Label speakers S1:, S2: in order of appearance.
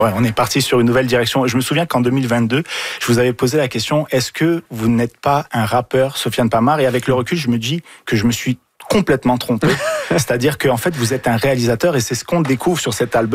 S1: Ouais, on est parti sur une nouvelle direction. Je me souviens qu'en 2022, je vous avais posé la question, est-ce que vous n'êtes pas un rappeur, Sofiane Pamar? Et avec le recul, je me dis que je me suis complètement trompé. C'est-à-dire qu'en fait, vous êtes un réalisateur et c'est ce qu'on découvre sur cet album.